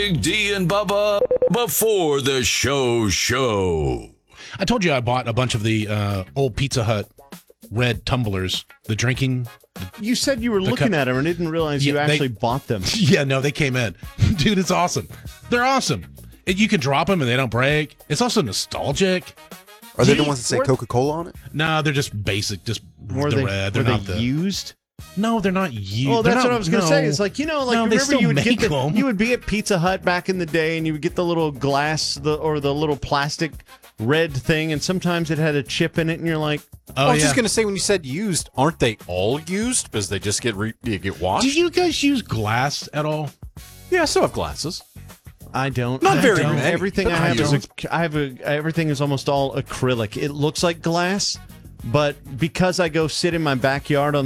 Big D and Bubba before the show. I told you I bought a bunch of the old Pizza Hut red tumblers, the drinking. You said you were looking at them and didn't realize you actually bought them. Yeah, no, they came in. Dude, it's awesome. They're awesome. You can drop them and they don't break. It's also nostalgic. Are they the ones that say Coca-Cola on it? No, they're just basic, just were the red. They're not used? No, they're not used. Well, that's what I was going to say. It's like, remember you would get them. You would be at Pizza Hut back in the day and you would get the little glass or the little plastic red thing, and sometimes it had a chip in it, and you're like, I was just going to say, when you said used, aren't they all used? Because they just get washed? Do you guys use glass at all? Yeah, I still have glasses. I don't. Not very many. many. Everything I have everything is almost all acrylic. It looks like glass, but because I go sit in my backyard on